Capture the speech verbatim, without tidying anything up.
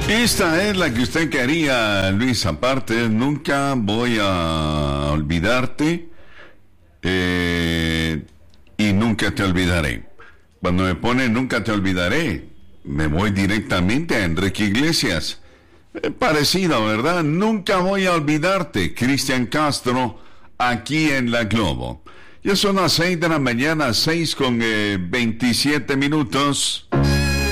Esta es la que usted quería, Luis. Aparte, nunca voy a olvidarte eh, y nunca te olvidaré. Cuando me pone nunca te olvidaré, me voy directamente a Enrique Iglesias. Eh, parecido, ¿verdad? Nunca voy a olvidarte, Cristian Castro, aquí en La Globo. Ya son las seis de la mañana, seis con eh, veintisiete minutos.